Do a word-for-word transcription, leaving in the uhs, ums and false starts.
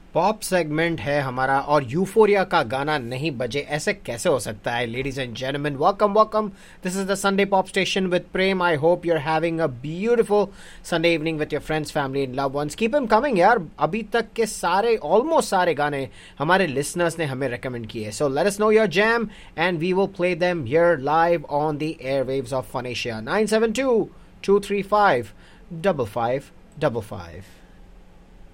Pop segment है हमारा और यूफोरिया का गाना नहीं बजे ऐसे कैसे हो सकता है. Ladies and gentleman, welcome welcome. This is the Sunday pop station with Prem. I hope you are having a beautiful Sunday evening with your friends, family and love once. Keep him coming यार. अभी तक के सारे almost सारे गाने हमारे listeners ने हमें रेकमेंड किए. So let us know your jam and we will play them here live on the airwaves of fun Asia. Nine seven to to three five double five double five.